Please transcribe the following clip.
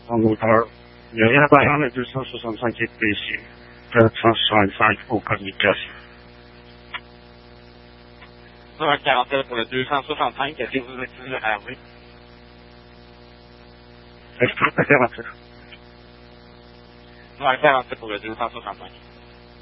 en moteur. Il n'y a rien à faire le 265 PC. 465 aux communications. 147 pour le 265, est-ce que vous utilisez le RV? Est-ce que c'est 47? 147 pour le 265.